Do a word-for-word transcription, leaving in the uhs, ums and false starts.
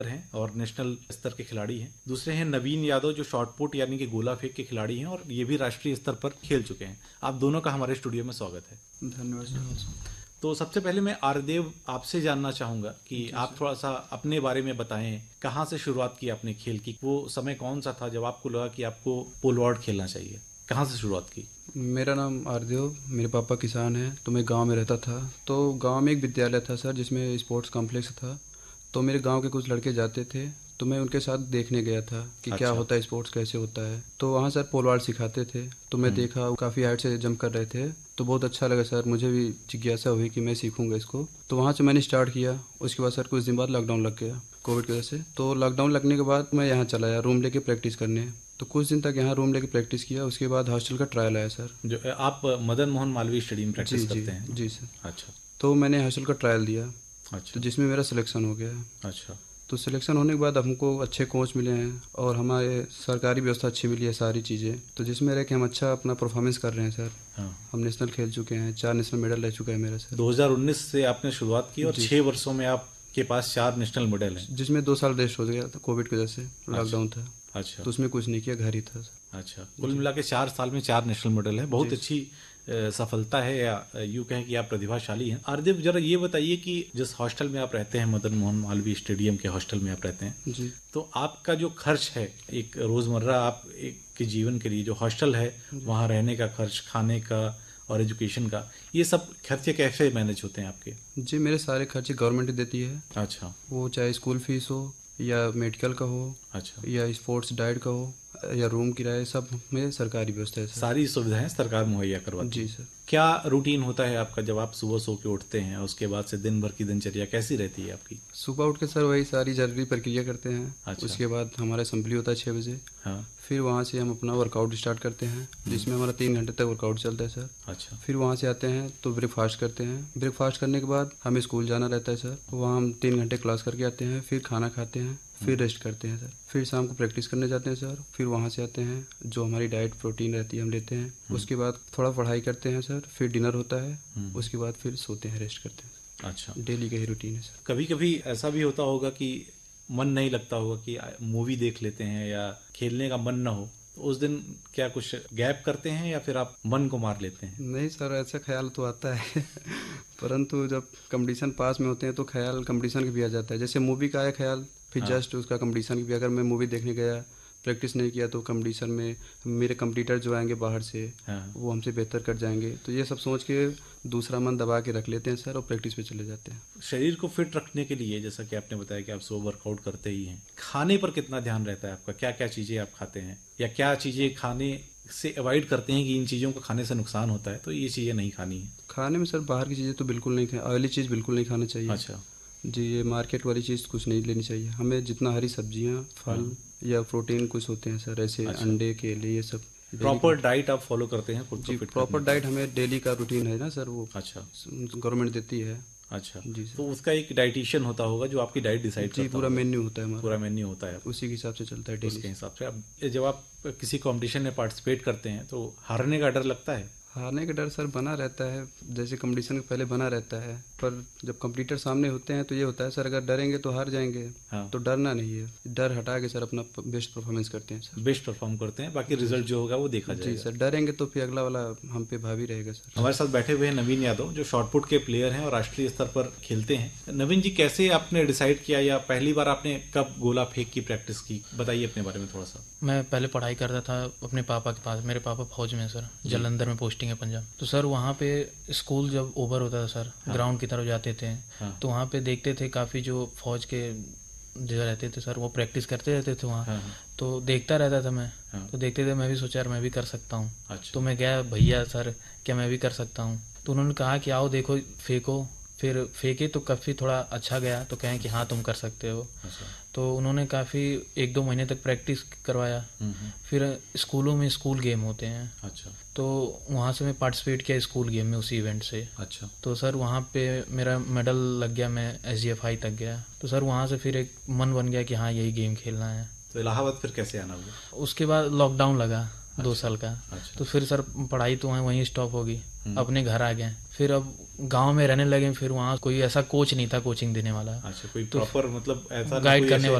हैं और नेशनल स्तर के खिलाड़ी हैं। दूसरे हैं नवीन यादव जो शॉट पुट यानी कि गोला फेंक के खिलाड़ी हैं और ये भी राष्ट्रीय स्तर पर खेल चुके हैं। आप दोनों का हमारे स्टूडियो में स्वागत है। धन्यवाद। तो सबसे पहले मैं आर्यदेव आपसे जानना चाहूंगा कि आप थोड़ा सा अपने बारे में बताएं, कहाँ से शुरुआत की आपने खेल की, वो समय कौन सा था जब आपको लगा कि आपको पोल वॉल्ट खेलना चाहिए, कहाँ से शुरुआत की? मेरा नाम आर्यदेव, मेरे पापा किसान हैं, तो मैं गांव में रहता था। तो गांव में एक विद्यालय था सर जिसमें स्पोर्ट्स कॉम्प्लेक्स था। तो मेरे गांव के कुछ लड़के जाते थे तो मैं उनके साथ देखने गया था कि अच्छा। क्या होता है, स्पोर्ट्स कैसे होता है। तो वहाँ सर पोल वॉल्ट सिखाते थे तो मैं देखा काफ़ी हाइट से जंप कर रहे थे, तो बहुत अच्छा लगा सर। मुझे भी जिज्ञासा हुई कि मैं सीखूंगा इसको, तो वहाँ से मैंने स्टार्ट किया। उसके बाद सर कुछ दिन बाद लॉकडाउन लग गया कोविड की वजह से। तो लॉकडाउन लगने के बाद मैं यहाँ चला आया रूम लेके प्रैक्टिस करने। तो कुछ दिन तक यहाँ रूम लेके प्रैक्टिस किया। उसके बाद हॉस्टल का ट्रायल आया सर। जो आप मदन मोहन मालवीय स्टेडियम प्रैक्टिस करते हैं? जी सर। अच्छा। तो मैंने हॉस्टल का ट्रायल दिया। अच्छा। तो जिसमें मेरा सिलेक्शन हो गया। अच्छा। तो सिलेक्शन होने के बाद हमको अच्छे कोच मिले हैं और हमारे सरकारी व्यवस्था अच्छी मिली है, सारी चीज़ें। तो जिसमें रह के हम अच्छा अपना परफॉर्मेंस कर रहे हैं सर। हाँ। हम नेशनल खेल चुके हैं, चार नेशनल मेडल रह चुका है मेरा सर। दो हज़ार उन्नीस से आपने शुरुआत की और छः वर्षों में आपके पास चार नेशनल मेडल हैं, जिसमें दो साल रेस्ट हो गया था कोविड की वजह से, लॉकडाउन था। अच्छा। तो उसमें कुछ नहीं किया, घर ही था। अच्छा। कुल मिला के चार साल में चार नेशनल मेडल है, बहुत अच्छी सफलता है, या यूँ कहें कि आप प्रतिभाशाली हैं। आर्यदेव, जरा ये बताइए कि जिस हॉस्टल में आप रहते हैं, मदन मोहन मालवीय स्टेडियम के हॉस्टल में आप रहते हैं जी, तो आपका जो खर्च है एक रोज़मर्रा आप एक के जीवन के लिए, जो हॉस्टल है वहाँ रहने का खर्च, खाने का और एजुकेशन का, ये सब खर्चे कैसे मैनेज होते हैं आपके? जी, मेरे सारे खर्चे गवर्नमेंट देती है। अच्छा। वो चाहे स्कूल फीस हो या मेडिकल का हो, अच्छा, या स्पोर्ट्स डाइट का हो या रूम किराए, सब में सरकारी व्यवस्था है। सारी सुविधाएं सरकार मुहैया करवाती है। जी सर। क्या रूटीन होता है आपका जब आप सुबह सो के उठते हैं, उसके बाद से दिन भर की दिनचर्या कैसी रहती है आपकी? सुबह उठ के सर वही सारी जरूरी प्रक्रिया करते हैं। अच्छा। उसके बाद हमारा असेंबली होता है छः बजे। हाँ। फिर वहाँ से हम अपना वर्कआउट स्टार्ट करते हैं, जिसमें हमारा तीन घंटे तक वर्कआउट चलता है सर। अच्छा। फिर वहाँ से आते हैं तो ब्रेकफास्ट करते हैं। ब्रेकफास्ट करने के बाद हमें स्कूल जाना रहता है सर। वहाँ हम तीन घंटे क्लास करके आते हैं, फिर खाना खाते हैं, फिर रेस्ट करते हैं सर। फिर शाम को प्रैक्टिस करने जाते हैं सर। फिर वहाँ से आते हैं, जो हमारी डाइट प्रोटीन रहती है हम लेते हैं। उसके बाद थोड़ा पढ़ाई करते हैं सर, फिर डिनर होता है, उसके बाद फिर सोते हैं, रेस्ट करते हैं। अच्छा। डेली का ही रूटीन है सर। कभी कभी ऐसा भी होता होगा कि मन नहीं लगता होगा कि मूवी देख लेते हैं या खेलने का मन ना हो, तो उस दिन क्या कुछ गैप करते हैं या फिर आप मन को मार लेते हैं? नहीं सर, ऐसा ख्याल तो आता है परंतु जब कंपटीशन पास में होते हैं तो ख्याल कंपटीशन का भी आ जाता है। जैसे मूवी का आया ख्याल, फिर हाँ। जस्ट उसका कंपटीशन की भी, अगर मैं मूवी देखने गया, प्रैक्टिस नहीं किया, तो कंपटीशन में मेरे कंपटीटर जो आएंगे बाहर से, हाँ। वो हमसे बेहतर कर जाएंगे। तो ये सब सोच के दूसरा मन दबा के रख लेते हैं सर और प्रैक्टिस पे चले जाते हैं। शरीर को फिट रखने के लिए, जैसा कि आपने बताया कि आप सुबह वर्कआउट करते ही हैं, खाने पर कितना ध्यान रहता है आपका? क्या क्या चीज़ें आप खाते हैं या क्या चीज़ें खाने से अवॉइड करते हैं कि इन चीज़ों को खाने से नुकसान होता है तो ये चीज़ें नहीं खानी है? खाने में सर बाहर की चीज़ें तो बिल्कुल नहीं खाए, ऑयली चीज़ बिल्कुल नहीं खाना चाहिए। अच्छा जी, ये मार्केट वाली चीज़ कुछ नहीं लेनी चाहिए हमें। जितना हरी सब्जियाँ, फल या प्रोटीन कुछ होते हैं सर, ऐसे अच्छा। अंडे, केले, ये सब। प्रॉपर डाइट आप फॉलो करते हैं खुद को फिट? प्रॉपर डाइट हमें डेली का रूटीन है ना सर, वो अच्छा गवर्नमेंट देती है। अच्छा जी सर। तो उसका एक डाइटिशियन होता होगा जो आपकी डाइट डिसाइड करता है? पूरा मेन्यू होता है हमारा। पूरा मेन्यू होता है, उसी के हिसाब से चलता है डेली। उसके हिसाब से। अब जब आप किसी कॉम्पिटिशन में पार्टिसिपेट करते हैं तो हारने का डर लगता है? हारने का डर सर बना रहता है, जैसे कंपटीशन के पहले बना रहता है, पर जब कंपटीटर सामने होते हैं तो ये होता है सर, अगर डरेंगे तो हार जाएंगे। हाँ। तो डरना नहीं है, डर हटा के सर अपना बेस्ट परफॉर्मेंस करते हैं सर। बेस्ट परफॉर्म करते हैं, बाकी रिजल्ट जो होगा वो देखा जाएगा। जी सर, डरेंगे तो फिर अगला वाला हम पे भावी रहेगा सर। हमारे साथ बैठे हुए हैं नवीन यादव, जो शॉटपुट के प्लेयर हैं और राष्ट्रीय स्तर पर खेलते हैं। नवीन जी, कैसे आपने डिसाइड किया या पहली बार आपने कब गोला फेंक की प्रैक्टिस की, बताइए अपने बारे में थोड़ा सा। मैं पहले पढ़ाई करता था अपने पापा के पास। मेरे पापा फौज में सर, जालंधर में पोस्टिंग है पंजाब। तो सर वहाँ पे स्कूल जब ओवर होता था सर, हाँ। ग्राउंड की तरफ जाते थे, हाँ। तो वहाँ पे देखते थे काफ़ी जो फौज के जो रहते थे सर, वो प्रैक्टिस करते रहते थे वहाँ। हाँ। तो देखता रहता था मैं, हाँ। तो देखते थे, मैं भी सोचा यार मैं भी कर सकता हूँ। अच्छा। तो मैं गया, भैया सर क्या मैं भी कर सकता हूँ? तो उन्होंने कहा कि आओ देखो फेंको। फिर फेंके तो काफ़ी थोड़ा अच्छा गया, तो कहें कि हाँ तुम कर सकते हो। अच्छा। तो उन्होंने काफ़ी एक दो महीने तक प्रैक्टिस करवाया। फिर स्कूलों में स्कूल गेम होते हैं। अच्छा। तो वहाँ से मैं पार्टिसिपेट किया स्कूल गेम में, उसी इवेंट से। अच्छा। तो सर वहाँ पे मेरा मेडल लग गया, मैं एस जी एफ आई तक गया। तो सर वहाँ से फिर एक मन बन गया कि हाँ यही गेम खेलना है। तो इलाहाबाद फिर कैसे आना हुआ? उसके बाद लॉकडाउन लगा। दो साल का। अच्छा। तो फिर सर पढ़ाई तो वहीं वहीं स्टॉप होगी, अपने घर आ गए। फिर अब गांव में रहने लगे, फिर वहाँ कोई ऐसा कोच नहीं था कोचिंग देने वाला। अच्छा, कोई प्रॉपर मतलब ऐसा गाइड करने वाला